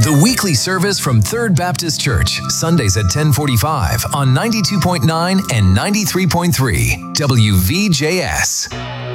The weekly service from Third Baptist Church, Sundays at 10:45 on 92.9 and 93.3 WVJS.